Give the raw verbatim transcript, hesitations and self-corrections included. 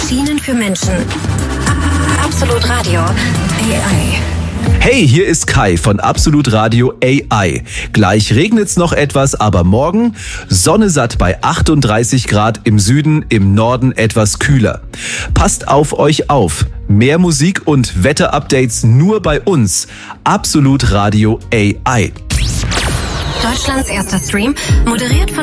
Maschinen für Menschen. Absolut Radio A I. Hey, hier ist Kai von Absolut Radio A I. Gleich regnet's noch etwas, aber morgen Sonne satt bei achtunddreißig Grad im Süden, im Norden etwas kühler. Passt auf euch auf. Mehr Musik und Wetterupdates nur bei uns. Absolut Radio A I. Deutschlands erster Stream, moderiert von